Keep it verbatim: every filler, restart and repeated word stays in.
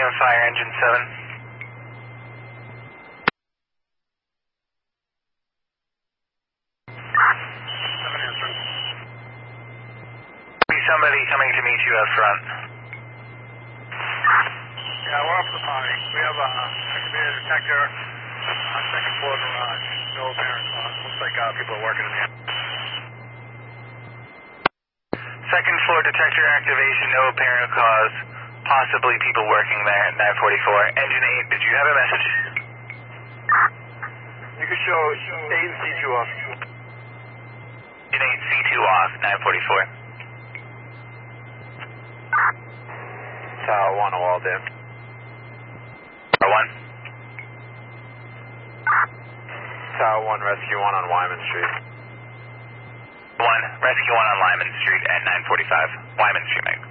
on fire, engine seven. Somebody coming to meet you up front. Yeah, we're up the party. We have a, a community detector on second floor garage. No apparent cause. Looks like uh, people are working in there. Second floor detector activation, no apparent cause. Possibly people working there at nine forty-four. Engine eight, did you have a message? You can show eight and C two off. Engine eight, C two off, nine forty-four. Tower one, all in. Tower one. Tower one, rescue one on Wyman Street. One, rescue one on Lyman Street at nine forty-five. Wyman Street, Mike.